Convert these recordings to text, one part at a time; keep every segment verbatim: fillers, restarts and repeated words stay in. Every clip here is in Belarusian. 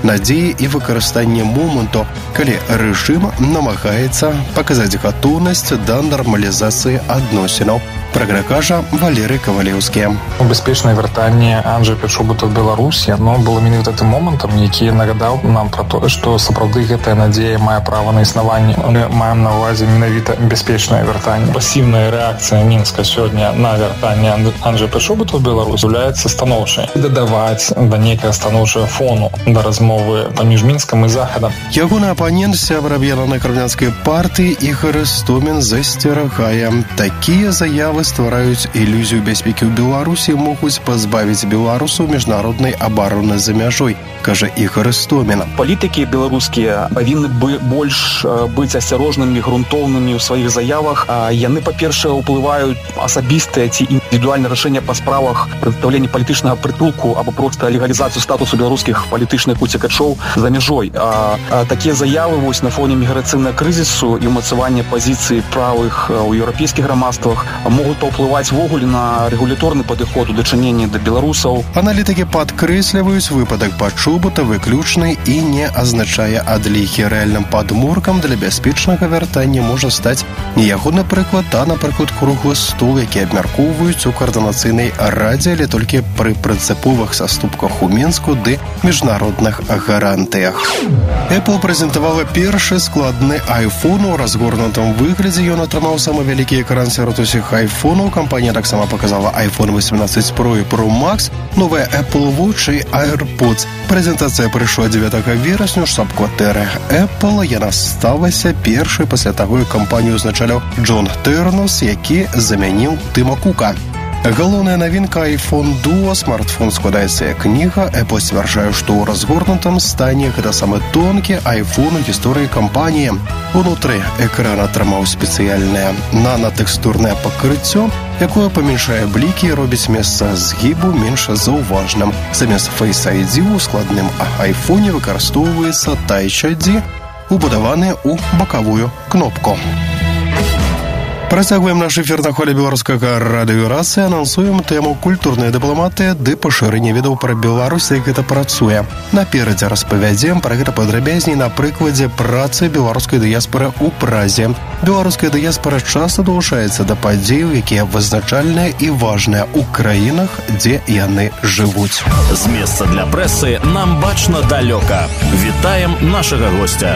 надзеі і выкарыстанне моманту, калі рэжым намагаецца паказаць гатоўнасць да нармалізацыі адносінаў. Пра гэта кажа Валерый Кавалеўскі. Бяспечнае вяртанне Анджэя Пячобута ў Беларусі, оно было менавіта тым момантам, які нагадаў нам пра тое, што сапраўды гэтая надзея мае права на існаванне. Мы маем на ўвазе менавіта бяспечнае вяртанне. Пасіўная рэакцыя Мінска сёння на вяртанне Анджэя Пячобута ў Беларусь з'яўляецца станоўчай. Дадаваць да нейкага станоўчага фону да размовы паміж Мінскам і Захадам. Ягоны апанент, сябра аб'яднанай крымлянскай партыі Ігор Істомін засцерагае: такія заявы ствараюць ілюзію бяспекі ў Беларусі, могуць пазбавіць беларусаў міжнароднай абароны за мяжой, кажа Ігор Істомін. Палітыкі беларускія павінны больш быць асцярожнымі, грунтоўнымі ў сваіх заявах. Яны, па-першае, уплываюць асабістыя ці індывідуальныя рашэння па справах прадстаўлення палітычнага прытулку або проста легалізацыю статусу беларускіх палітычных уцекачоў за мяжой. А, а такія заявы вось на фоне міграцыйнага крызісу і ўмацавання пазіцыі правых у еўрапейскіх грамадствах могуць паўплываць ввогуле на рэгуляторны падыход у дачыненні да беларусаў. Аналітыкі падкрэсліваюць, выпадак Пячобута выключны і не азначае адлігі. Рэальным падмуркам для бяспечнага вяртання можа стаць не ягоны прыклад, а, напрыклад, круглы стол, які абмяркоўваюць у каардынацыйнай радзе, але толькі пры прынцыповых саступках у Мінску ды міжнародных гарантыях. Apple прэзентавала першы складны iPhone у разгорнутым выглядзе. Ён атрымаў самы вялікі экран сярод усіх айфонаў. Кампанія таксама показала iPhone восемнадцать Pro і Pro Max, новыя Apple Watch і AirPods. Прэзентацыя прыйшла дзевятага верасня ў штаб-кватэры Apple. Яна сталася першай пасля таго, як кампанію узначаліў Джон Тэрнус, які замяніў Тыма Кука. Галоўная навінка iPhone Duo, смартфон складаецца як кніга. Apple сцвярджае, што ў разгорнутым стане гэта самы тонкі iPhone у гісторыі кампаніі. Унутры экран атрымаў спецыяльнае нанатэкстурнае пакрыццё, якое памяншае блікі і робіць месца згібу менш заўважным. Замест Face ай ді ў складным iPhone выкарыстоўваецца Touch ай ді, убудаваны ў бакавую кнопку. Працягваем наш эфір на хвалі беларускага радыё РАС і анансуем тэму культурная дыпламатыя ды пашырэнне ведаў пра Беларусь, як гэта працуе. Наперадзе распавядзем пра гэта падрабязней на прыкладзе працы беларускай дыяспоры ў Празе. Беларуская дыяспора часта далучаецца да падзеяў, якія вызначальныя і важныя ў краінах, дзе яны жывуць. З месца для прэсы нам бачна далёка. Вітаем нашага госця.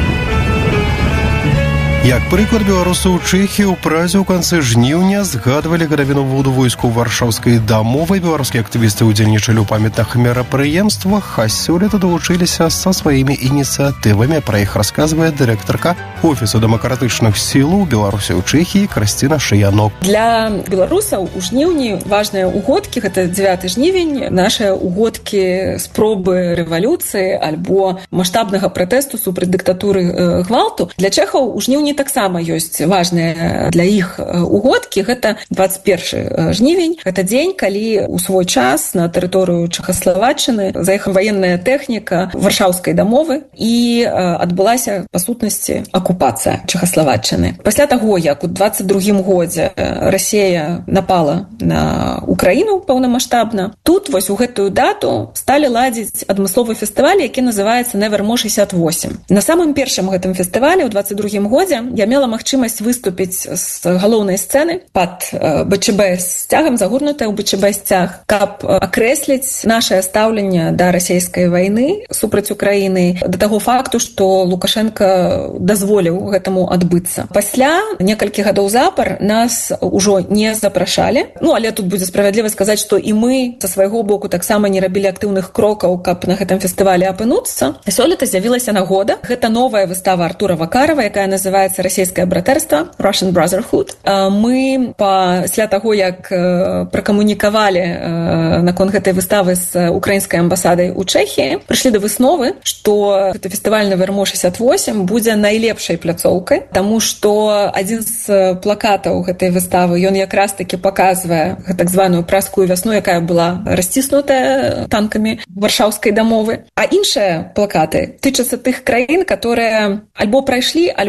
Як прыклад, беларусы ў Чэхіі ў Празе ў канцы жніўня згадвалі гадавіну вводу войску варшаўскай дамовы. Беларускія актывісты ўдзельнічалі ў памятных мерапрыемствах, а сёлета далучыліся са сваімі ініцыятывамі. Пра іх расказвае дырэктарка Офісу дэмакратычных сілаў Беларусі ў Чэхіі Крысціна Шыянок. Для беларусаў у жніўні важныя угодкі, гэта дзевяты жнівень, нашыя угодкі спробы рэвалюцыі альбо маштабнага пратэсту супраць дыктатуры э, гвалту. Для чэхаў у жніўні таксама ёсць важныя для іх угодкі. Гэта двадцать першы жнівень. Гэта дзень, калі ў свой час на тэрыторыю Чэхаславаччыны заехала ваенная тэхніка варшаўскай дамовы і адбылася, па сутнасці, акупацыя Чэхаславаччыны. Пасля таго, як у двадцать другім годзе Расія напала на Украіну паўнамаштабна, тут вось у гэтую дату сталі ладзіць адмысловы фестываль, які называецца Nevermore шестьдесят восемь. На самым першым гэтым фестывале ў двадцать другім годзе я мела магчымасць выступіць з галоўнай сцэны пад БЧБ сцягам, загорнутая ў БЧБ сцяг, каб акрэсліць нашае стаўленне да расійскай вайны супраць Украіны, да таго факту, што Лукашенко дазволіў гэтаму адбыцца. Пасля некалькі гадоў запар нас ужо не запрашалі. Ну, але тут будзе справядліва сказаць, што і мы са свайго боку таксама не рабілі актыўных крокаў, каб на гэтым фестывале апынуцца. Сёлета з'явілася нагода. Гэта новая выстава Артура Вакарова, якая называецца «Расійскае братэрства» Russian Brotherhood. Мы пасля таго, як пракамунікавалі наконт гэтай выставы з украінскай амбасадай у Чэхіі, прыйшлі да высновы, што гэты фестываль Nevermore шестьдесят восемь будзе найлепшай пляцоўкай, таму што адзін з плакатаў гэтай выставы, ён якраз такі паказвае так званую празкую вясну, якая была расціснутая танкамі варшаўскай дамовы. А іншыя плакаты тычацца тых краін, которые альбо прайшлі, альбо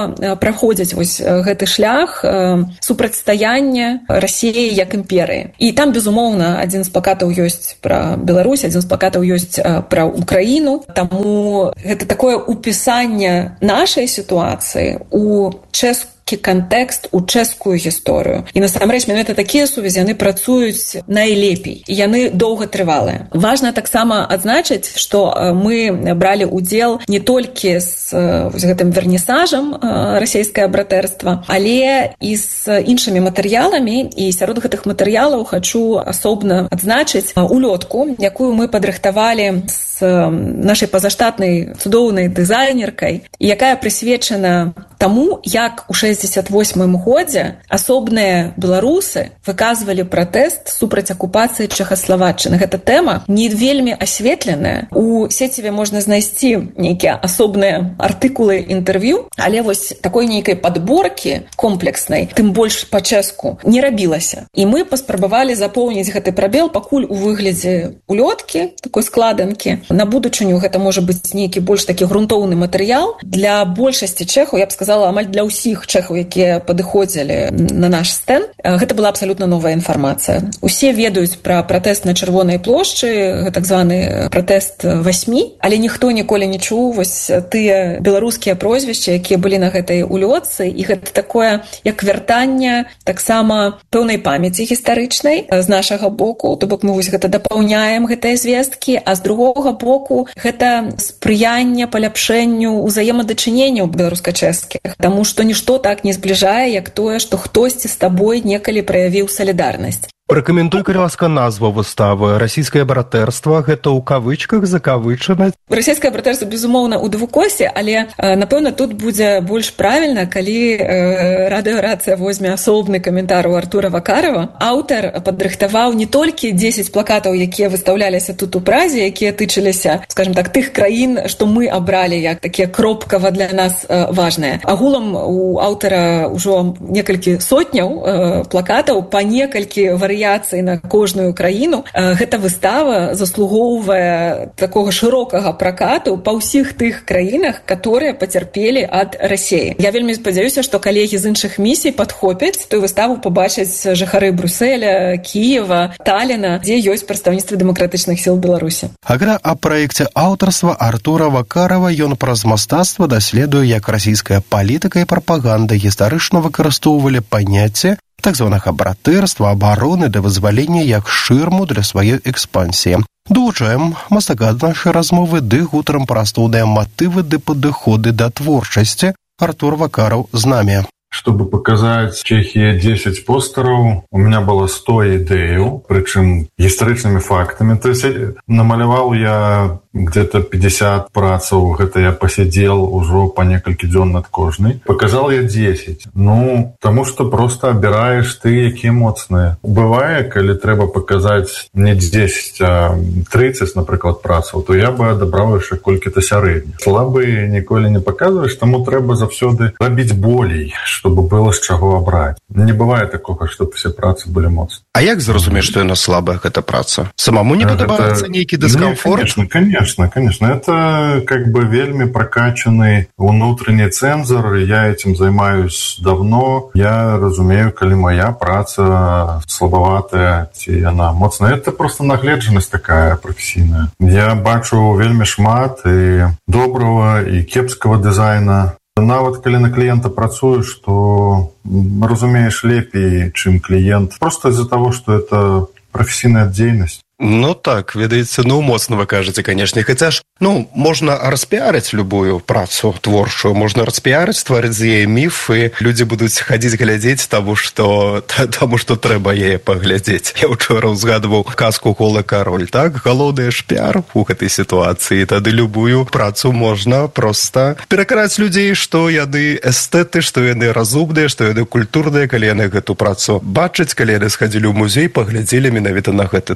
што праходзяць вось гэты шлях супрацьстаяння Расіі як імперыі. І там, безумоўна, адзін з плакатаў ёсць пра Беларусь, адзін з плакатаў ёсць пра Украіну. Таму гэта такое упісанне нашай сітуацыі у чэшскую кантэкст у чэшскую гісторыю. І насамрэч менавіта такія сувязі яны працуюць найлепей. І яны доўгатрывалыя. Важна таксама адзначыць, што мы бралі ўдзел не толькі з гэтым вернісажам расійскае братэрства, але і з іншымі матэрыяламі. І сярод гэтых матэрыялаў хачу асобна адзначыць улётку, якую мы падрыхтавалі з нашай пазаштатнай цудоўнай дызайнеркай, якая прысвечана таму, як у шэсцьдзесят восьмым годзе асобныя беларусы выказвалі пратэст супраць акупацыі Чэхаславаччыны. Гэта тэма не вельмі асветленая. У сеціве можна знайсці нейкія асобныя артыкулы інтэрв'ю, але вось такой нейкай падборкі комплекснай, тым больш па-чэшску, не рабілася. І мы паспрабавалі запоўніць гэты прабел пакуль у выглядзе улёткі, такой складанкі. На будучыню гэта можа быць нейкі больш такі грунтоўны матэрыял. Для большасці чэхаў, я б сказала, амаль для ўсіх чэхаў, якія падыходзілі на наш стэнд, гэта была абсалютна новая інфармацыя. Усе ведаюць пра пратэст на Чырвонай плошчы, так званы пратэст васьмі, але ніхто ніколі не чуў вось тыя беларускія прозвішчы, якія былі на гэтай улётцы, і гэта такое як вяртанне таксама пэўнай памяці гістарычнай з нашага боку, то бок мы вось гэта дапаўняем гэтыя звесткі, а з другога боку гэта спрыянне паляпшэнню ўзаемадачыненняў беларуска-чэшскіх, таму што нішто так не збліжае, як тое, што хтосьці з табой некалі праявіў салідарнасць. Пракаментуй, калі ласка, назва выставы. Расійскае братэрства, гэта ў кавычках закавычана? Расійскае братэрства, безумоўна, у двукосе, але, напэўна, тут будзе больш правільна, калі радыёрацыя возьме асобны каментар у Артура Вакарова. Аўтар падрыхтаваў не толькі дзесяць плакатаў, якія выстаўляліся тут у Празе, якія тычыліся, скажем так, тых краін, што мы абралі як такія кропкава для нас важныя. Агулам у аўтара ўжо некалькі сотняў плакатаў, па некалькі варыянтаў варыяцыі на кожную краіну. Гэта выстава заслугоўвае такога шырокага пракату па ўсіх тых краінах, которые пацярпелі ад Расіі. Я вельмі спадзяюся, што калегі з іншых місій падхопяць тую выставу, пабачаць жыхары Брюсселя, Кіева, Таліна, дзе ёсць прадстаўніцтва дэмакратычных сіл Беларусі. Агра аб праекце аўтарства Артура Вакарова ён праз мастацтва даследуе, як расійская палітыка і прапаганда гістарычна выкарыстоўвалі паняцце так званага братэрства, абароны да вызвалення як шырму для сваёй экспансіі. Долучаем мастака да нашай размовы ды гутарам пра асноўныя матывы ды падыходы да творчасці. Артур Вакаров з намі. Чтобы показать Чехии десять постеров, у меня было сто идей, причем историческими фактами. То есть намалевал я где-то пятьдесят працаў, гэта я посидел уже по несколько дён над кожнай. Показал я десять. Ну, потому что просто обираешь ты, якія моцныя. Бывае, калі трэба показать не десять, а тридцать, напрыклад, працаў, то я бы адабраў яшчэ колькі-то сярэдніх. Слабые ніколі не показываешь, тому трэба заўсёды рабіць болей, чтобы было з чаго абраць. Не бывае такога, чтобы все працы былі моцныя. А як зразумець, што яна слабая, гэта праца? Самому не падабаецца нейкі дыскамфорт? Конечно, конечно, конечно. Это как бы вельмі прокачанный внутренний цензор. Я этим займаюсь давно. Я разумею, калі моя праца слабаватая, ці яна моцная. Это просто нагледжанасць такая професійная. Я бачу вельмі шмат і доброго, і кепскага дызайна. Нават калі на кліента працуеш, то разумееш лепей, чым кліент. Просто из-за того, что это професійная дзейнасць. Ну так, ведаеце, ну моцна вы кажаце, канешне, хаця ж, ну, можна распіарыць любую працу творчую, можна распіарыць, стварыць з яе міф, і людзі будуць хадзіць глядзець, таму што, таму што трэба яе паглядзець. Я ўчора ўзгадваў казку «Голы кароль», так? Галоўны ж піар у гэтай сітуацыі, тады любую працу можна проста пераканаць людзей, што яны эстэты, што яны разумныя, што яны культурныя, калі яны гэту працу бачаць, калі яны схадзілі ў музей, паглядзелі менавіта на гэты твор.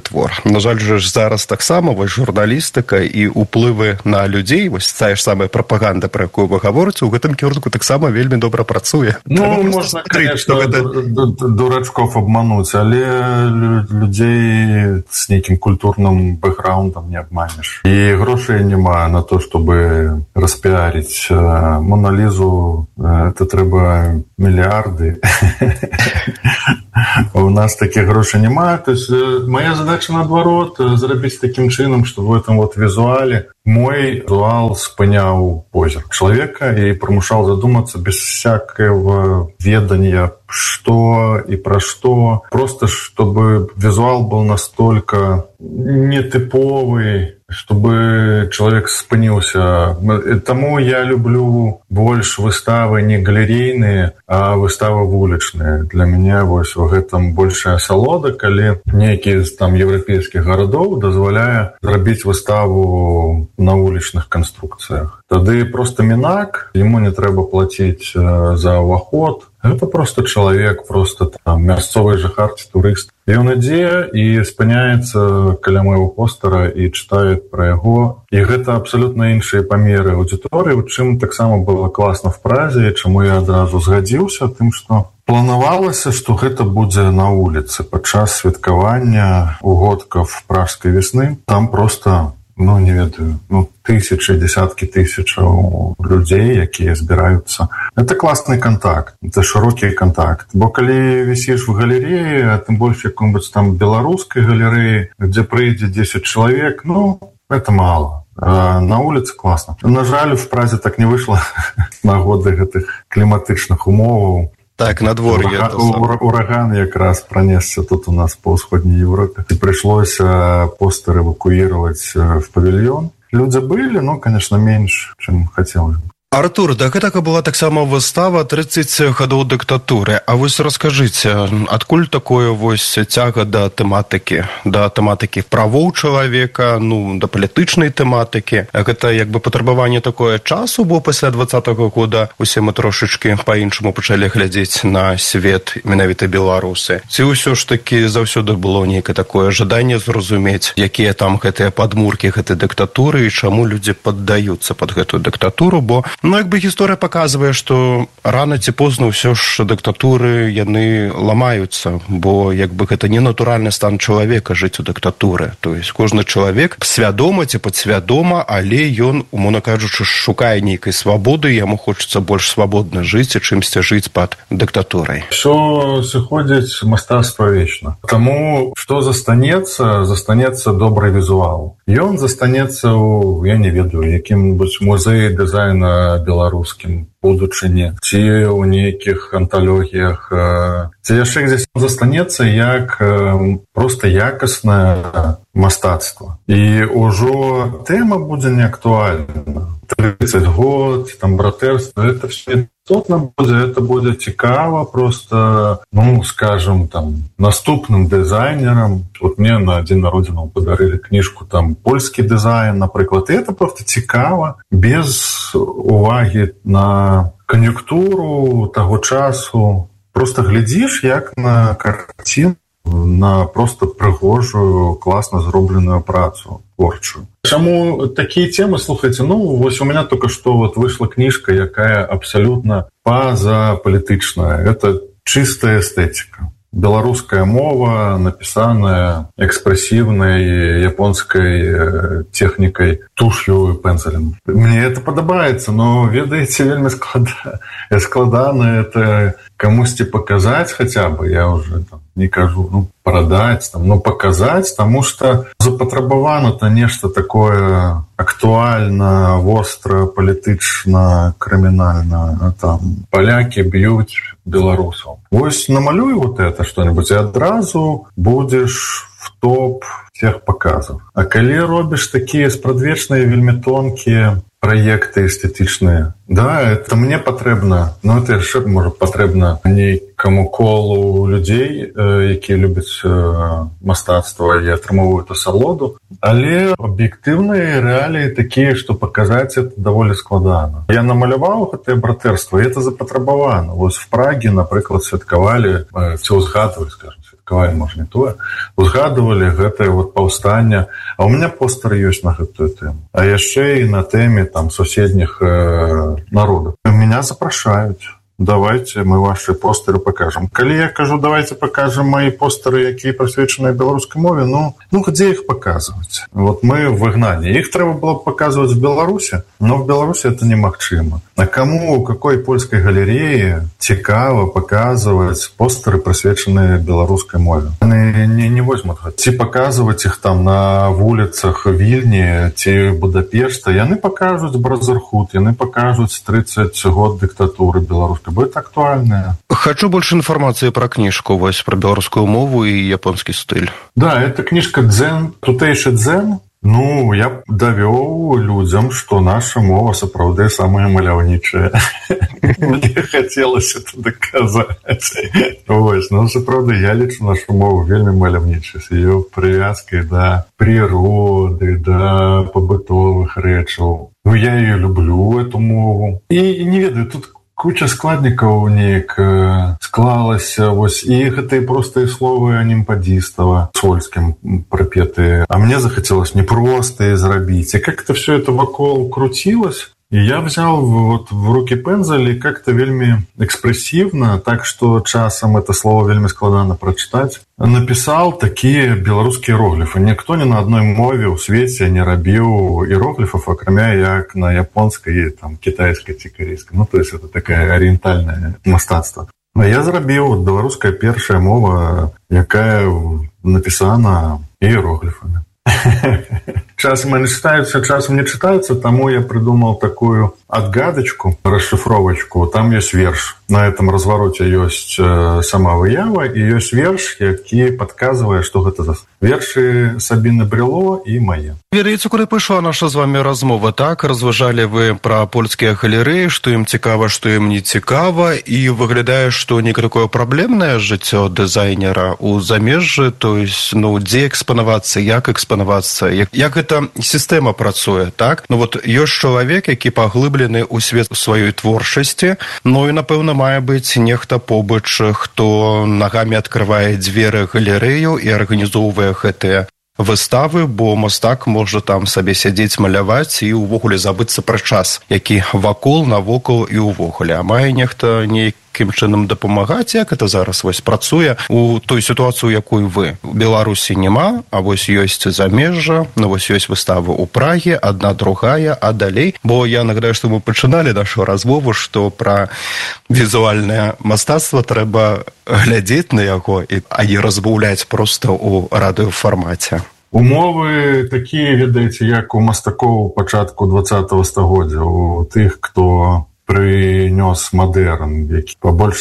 На жаль же ж зараз таксама вось журналістыка і ўплывы на людзей, вось тая ж самая прапаганда, про якую вы гаворыце, у гэтым кірунку таксама вельмі добра працуе. Ну, можна, конечно, гэта... дурачков обмануть, але людей с неким культурным бэкграундом не обманешь. И грошей нема на то, чтобы распиарить Монолизу. Это трэба миллиарды. У нас таких грошей нема. То есть моя задача, наоборот, зрабіць таким чынам, что в этом вот визуале мой визуал спыняў позірк человека и примушал задуматься без всякого ведания, что и про что. Просто чтобы визуал был настолько нетиповый, чтобы человек спынился. Таму я люблю больше выставы не галерейные, а выставы вулічныя. Для меня вось в гэтым большая асалода, калі нейкі з там еўрапейскіх гарадоў дазваляе зрабіць выставу на вулічных канструкцыях. Тады просто мінак, ему не трэба плаціць за ўваход. Это просто человек, просто там мясцовый жыхар ці турыст. І ён ідзе і спыняецца каля майго постера і чытае пра яго. І гэта абсалютна іншыя памеры аўдыторыі, у чым таксама было класна в Празе, чаму я адразу згадзіўся, тым, што планавалася, што гэта будзе на вуліцы падчас святкавання угодкаў пражскай весны. Там просто... ну, не ведаю, ну, тысячи, десятки тысяч людей, якія збіраюцца. Это классный контакт, это широкі контакт. Бо калі висишь в галереі, а тым больш якой-нибудь там беларускай галереі, где прыйдзе десять человек, ну, это мало. А на улице классно. На жаль, в Празе так не вышло нагоды гэтых кліматычных умоваў. Так, надвор'е. Ураган якраз пронесся тут у нас по ўсходняй Европе. И пришлось постер эвакуировать в павильон. Люди были, но, конечно, меньше, чем хотелось бы. Артур, да гэтага была таксама выстава тридцать гадоў дыктатуры. А вось раскажыце, адкуль такое вось цяга да тэматыкі, да тэматыкі правоў чалавека, ну, да палітычнай тэматыкі? Гэта як бы патрабаванне такое часу, бо пасля двадцатага года усе мы трошачкі па-іншаму пачалі глядзець на свет, менавіта беларусы. Ці ўсё ж такі заўсёды было нейкае такое жаданне зразумець, якія там гэтыя падмуркі гэтай дыктатуры і чаму людзі паддаюцца пад гэтую дыктатуру, бо ну, як бы гісторыя паказвае, што рана ці позна ўсё ж дыктатуры яны ламаюцца, бо як бы гэта не натуральны стан чалавека жыць у дыктатуры. То есть кожны чалавек свядома ці падсвядома, але ён, умоўна кажучы, шукае нейкай свабоды, яму хочацца больш свабодна жыць і чымсьці жыць пад дыктатурай. Усё сыходзіць мастацтва вечна. Таму што застанецца, застанецца добры візуал. Ён застанецца ў, я не ведаю, якім-небудзь музеі дызайна беларускім будучыні, ці ў нейкіх анталогіях, ці яшчэ дзесь застанецца як проста якаснае мастацтва. І ўжо тэма будзе неактуальна. тридцать год, там братэрства, это все істотна будзе, это будзе цікава просто, ну, скажем, там, наступным дызайнерам. Вот мне на дзень народзінаў падарылі кніжку, там, польскі дызайн, напрыклад, і это просто цікава, без увагі на кан'юнктуру таго часу. Просто глядзіш, як на карціну, на просто прыгожую, класна зробленую працу творчую. Чаму такие темы, слухайте, ну, вось у меня только что вот вышла книжка, якая абсолютно пазапалітычная. Это чистая эстетика. Беларуская мова, написанная экспрессивной японской техникой, тушью и пензелем. Мне это падабаецца, но, ведаеце, вельмі склада... складана это камусьці показать хотя бы, я уже там не кажу, ну, продать, там, ну, показать, потому что запатрабавана-то нешта такое актуальна, востра, палітычна, крымінальна, там, поляки бьют белорусов. Вось намалюй вот это что-нибудь, и адразу будешь в топ всех показов. А калі робишь такие спрадвечныя, вельмі тонкие проекты эстетичные, да, это мне патрэбна, но это яшчэ, можа, патрэбна нейкаму колу людзей, якія любяць мастацтва і атрымоўваюць асалоду, але аб'ектыўныя рэаліі такія, што паказаць это даволі складана. Я намаляваў гэтае братэрства, і это запатрабавана. Вось в Праге, напрыклад, святкавалі, ці ўзгадвалі, скажем, каваль, можа, не тое, узгадывалі гэтае вот паўстанне. А у меня постер ёсць на гэтую тэму. А яшчэ і на тэме там суседніх э, народаў. Меня запрашаюць. Давайте мы ваши постеры покажем. Калі я кажу, давайте покажем мои постеры, якія прысвечаныя беларускай мове, ну, ну где их показывать? Вот мы в выгнании. Их трэба было показывать в Беларуси, но в Беларуси это немагчыма. А кому, у какой польской галереи цікава показывать постеры, прысвечаныя беларускай мове? Они не, не возьмут. Ці показывать их там на вуліцах Вільні, ці Будапешта. Яны покажут Бразерхут, яны покажут тридцать год диктатуры беларускай. Будет актуальная. Хочу больше информации про книжку, вось, про белорусскую мову и японский стиль. Да, это книжка дзен, тутэйшы дзен. Ну, я давёў людзям, что наша мова сапраўды самая маляўнічая. Мне хотелось это доказать. Вось, ну, сапраўды, я лічу нашу мову вельмі маляўнічай, с её привязкой да природы, да побытовых рэчаў. Ну, я её люблю, эту мову. И не ведаю, тут куча складнікаў неяк склалася, вось, і гэтыя простыя словы анімпадзістава сольскім прапетыя. А мне захацелось непростые зрабіць. И как-то все это вакол крутилось. И я взял вот в руки пензель и как-то вельми экспрессивно, так что часом это слово вельми складано прочитать, написал такие белорусские иероглифы. Никто ни на одной мове у свете не рабил иероглифов, окромя як на японской и там китайской ці корейской. Ну, то есть это такое ориентальное мастацтво. А я зрабіў вот беларуская першая мова, якая написана иероглифами. Часом они читаются, часом не читаются, тому я придумал такую отгадочку, расшифровочку. Там есть верш. На этом развороте есть э, сама выява, и есть верш, які подказывает, что это за верши Сабіны Брыло и мои. Ведаеце, куды пайшла наша з вами размова, так? Разважалі вы пра польскія галерэі, што ім цікава, што ім не цікава, і выглядае, што некае праблемнае жыццё дызайнера ў замежжы, то есть, ну, дзе экспанавацца, як экспанавацца, як, як гэта сістэма працуе, так? Ну, вот ёсць чалавек, які паглыблены ў свет сваёй творчасці, ну, і, напэўна, мае быць нехта побач, хто нагамі адкрывае дзверы галерэю і арганізоўвае гэтыя выставы, бо мастак можа там сабе сядзець, маляваць і ўвогуле забыцца пра час, які вакол, навокал і ўвогуле. А мае нехта нейкім чынам дапамагаць, як это зараз вось працуе у той сітуацыі, якой вы. У Беларусі няма, а вось ёсць замежжа, ну вось ёсць выставы ў Праге, адна другая, а далей. Бо я нагадаю, што мы пачыналі нашу размову, што пра візуальнае мастацтва трэба глядзець на яго, а не разбаўляць проста ў радыёфармаце. Умовы такія, ведаеце, як у мастакоў пачатку двадцатага стагоддзя, у тых, хто прынёс мадэрн, які пабольш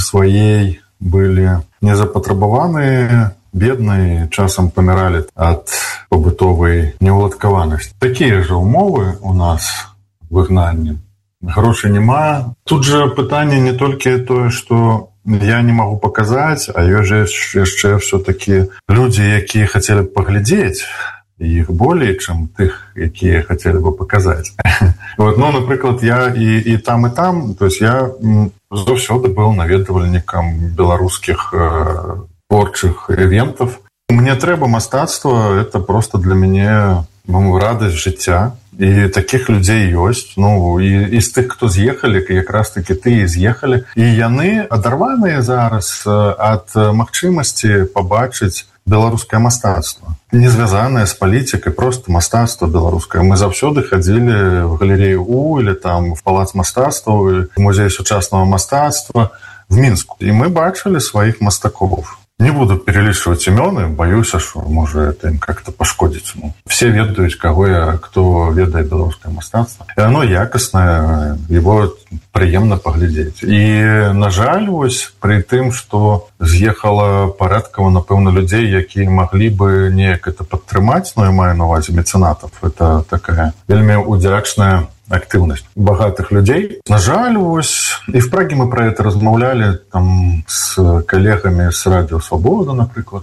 сваей былі незапатрабаваныя, бедныя, часам паміралі ад пабытовай неўладкаванасці. Такія ж умовы у нас выгнанні. Грошай няма. Тут жа пытанне не толькі тое, што я не могу показать, а ёсць яшчэ все-таки люди, якія хацелі б паглядзець, іх болей, чым тых, якія хацелі бы показать. Вот, ну, напрыклад, я і, і там, і там, то есть я заўсёды был наведвальнікам беларускіх э, творчых івентаў. Мне трэба мастацтва, это просто для мяне ну, радасць жыцця. І такіх людзей ёсць, ну, і, і з тых, хто з'ехалі, якраз такі тыя з'ехалі. І яны адарваныя зараз ад магчымасці пабачыць беларускае мастацтва. Не звязанае з палітыкай, просто мастацтва беларускае. Мы заўсёды хадзілі в галерею У или там в палац мастацтваў, в музей сучаснага мастацтва в Мінску. І мы бачылі сваіх мастакоў. Не буду перелічваць імёны, баюся, што можа это ім как-то пашкодзіць. Ну, все ведаюць, каго я, хто ведае беларускае мастацтва. І оно якаснае, его прыемна паглядзець. І, на жаль, вось, пры тым, што з'ехала парадкава, напэўна, людзей, якія маглі бы неяк это падтрымаць, но я маю на увазе мецэнатаў. Это такая вельмі удзячная актыўнасць багатых людзей. На жаль, вось, і в Праге мы про это размаўлялі там с калегамі з Радио Свобода, напрыклад,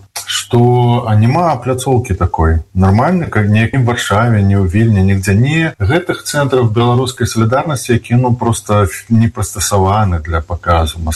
што а няма пляцоўкі такой нармальнай, как ні в Варшаве, ні ў Вільні, нігдзе не гэтых цэнтраў беларускай салідарнасці, які ну просто не прыстасаваны для паказу мастацтва.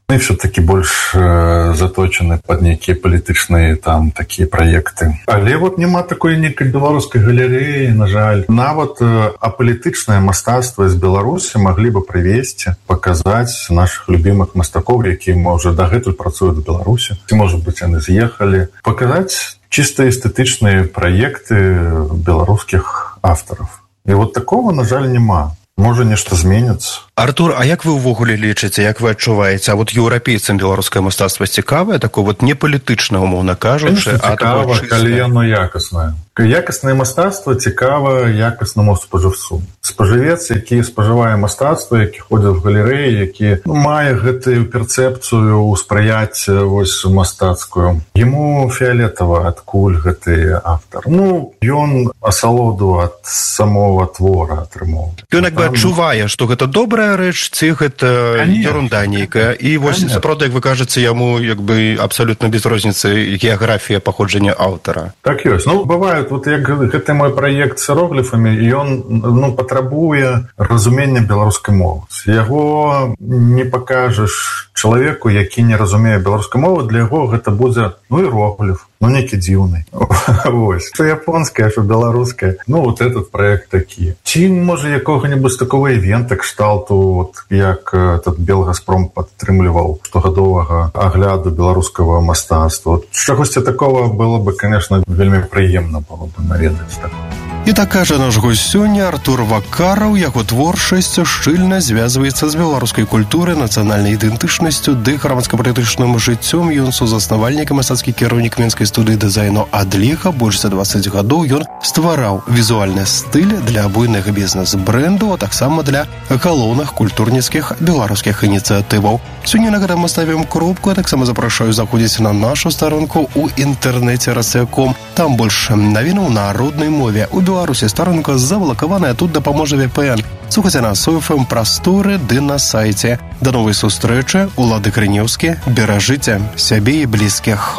Мы все-таки больш э, заточаны под нейкія палітычныя там такія праекты. Але вот няма такой нейкай беларускай галерэі, на жаль. Нават э, апалітычнае мастацтва з Беларусі маглі бы прывесці, паказаць нашых любімых мастакоў, якія, можа, дагэтуль працуюць в Беларусі. Ці, можа быць, яны з'ехалі. Паказаць чисто эстетычныя праекты беларускіх аўтараў. І вот такого, на жаль, няма. Можа, нешта зменіцца. Артур, а як вы ўвогуле лічыце, як вы адчуваеце? А вот еўрапейцам беларускае мастацтва цікавае, такое вот не палітычнае, умоўна кажучы, а цікава, калі яно якаснае. Якаснае мастацтва цікава якаснаму спажыўцу. Спажывец, які спажывае мастацтва, які ходзіць в галерэі, які ну, мае гэтую перцэпцыю ўспрыяць вось мастацкую. Яму фіолетава, адкуль гэты аўтар. Ну, ён асалоду ад самого твора атрымаў. Ён як бы адчувае, што гэта добрая рэч, ці гэта ерунда нейкая. І вось, сапраўды, як вы кажаце, яму як бы абсалютна без розніцы геаграфія паходжання аўтара. Так ёсць. Ну, бываюць, вот як гэты мой праект з іерогліфамі, ён ну, патрабуе разумення беларускай мовы. Яго не пакажаш чалавеку, які не разумее беларускай мовы, для яго гэта будзе ну, іерогліф, ну, нейкі дзіўны. Вось. Што японская, што беларуская. Ну, вот этот проект такі. Ці, можа, якога-небудзь такого івента кшталту, вот, як этот Белгазпром падтрымліваў штогадовага агляду беларускага мастацтва. Вот, чагосьці такого было бы, конечно, вельмі прыемна было бы наведаць так. І так кажа наш госць сёння Артур Вакараў. Яго творчасць шчыльна звязваецца з беларускай культурай, нацыянальнай ідэнтычнасцю ды грамадска-палітычным жыццём. Ён сузаснавальнік і масацкі кіраўнік менскай студыі дызайну «Адліха». Больш за дваццаць гадоў ён ствараў візуальны стыль для буйных бізнес-брэнду, а таксама для галоўных культурніцкіх беларускіх ініцыятываў. Сёння на гэтым мы ставім кропку, а таксама запрашаю заходзіць на нашу старонку ў інтэрнэце расэком. Там больш навінаў на роднай мове. У Беларусі старонка заблакаваная, тут дапаможа вэ пэ эн. Слухайце нас у эф эм прасторы ды на сайце. До новай сустрэчы. Улады Крынеўскі. Беражыце сябе і блізкіх.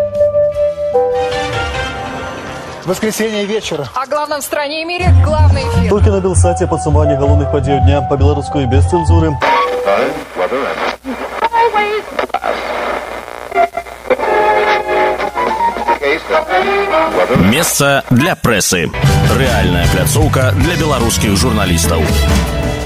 Воскресенье вечера. О главном в стране и мире главный эфир. Только на Белсате подсумование головных подей дня по-белорусски без цензуры. Месца для прэсы. Рэальная пляцоўка для беларускіх журналістаў.